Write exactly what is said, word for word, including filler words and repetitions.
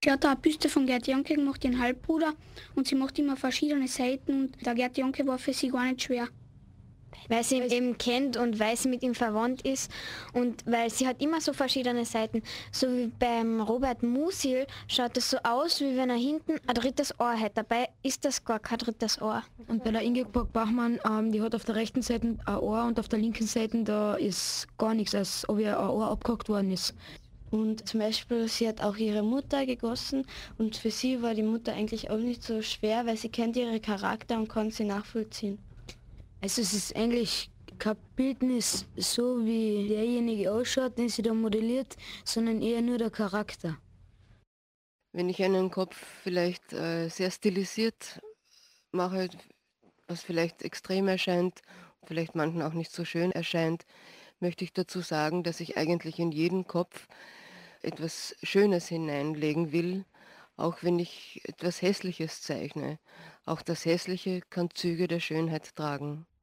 Sie hat da eine Büste von Gerd Janke gemacht, ihren Halbbruder, und sie macht immer verschiedene Seiten und der Gerd Janke war für sie gar nicht schwer. Weil sie ihn eben kennt und weil sie mit ihm verwandt ist und weil sie hat immer so verschiedene Seiten. So wie beim Robert Musil schaut es so aus, wie wenn er hinten ein drittes Ohr hätte. Dabei ist das gar kein drittes Ohr. Und bei der Ingeborg Bachmann, ähm, die hat auf der rechten Seite ein Ohr und auf der linken Seite da ist gar nichts, als ob ihr ein Ohr abgehackt worden ist. Und zum Beispiel, sie hat auch ihre Mutter gegossen und für sie war die Mutter eigentlich auch nicht so schwer, weil sie kennt ihren Charakter und kann sie nachvollziehen. Also es ist eigentlich kein Bildnis so, wie derjenige ausschaut, den sie da modelliert, sondern eher nur der Charakter. Wenn ich einen Kopf vielleicht äh, sehr stilisiert mache, was vielleicht extrem erscheint, vielleicht manchen auch nicht so schön erscheint, möchte ich dazu sagen, dass ich eigentlich in jeden Kopf etwas Schönes hineinlegen will, auch wenn ich etwas Hässliches zeichne. Auch das Hässliche kann Züge der Schönheit tragen.